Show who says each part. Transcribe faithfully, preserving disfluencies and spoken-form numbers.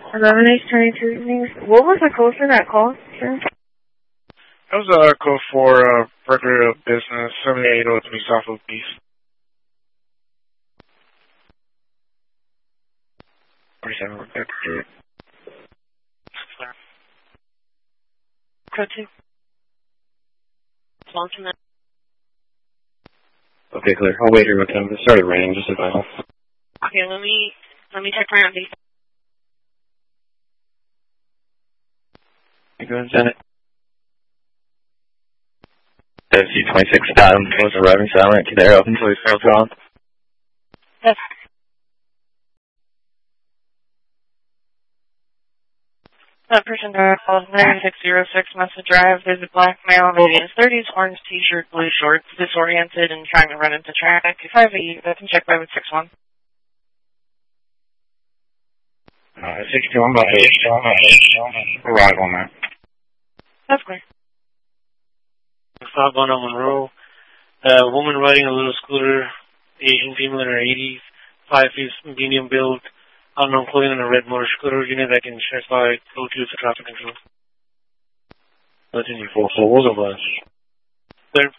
Speaker 1: eleven H twenty-two evenings. What was the code for that call, sir?
Speaker 2: That was a uh, code for uh, record of business, seventy-eight oh three South of Beast. forty-seven,
Speaker 1: Code two. Launch a minute.
Speaker 3: Okay, clear. I'll wait here with them. It started raining, just if I help.
Speaker 1: Okay, let me, let me check my empty.
Speaker 3: You go ahead, Janet. F C twenty-six, Adam, was arriving silent. Keep the air open until he's failed to on.
Speaker 1: Yes. That person calls nine six zero six Mesa Drive. There's a black male in his thirties, orange t-shirt, blue shorts, disoriented and trying to run into traffic. If I have a I can check by with six one.
Speaker 2: Uh, sixty-one by eight. Arrive on that.
Speaker 1: That's clear.
Speaker 4: Stop on Monroe. A uh, woman riding a little scooter, Asian female in her eighties, five feet medium build, unknown clothing on a red motor scooter unit that can specify go to for traffic control.
Speaker 3: Continue four four, was a flash.
Speaker 4: Third.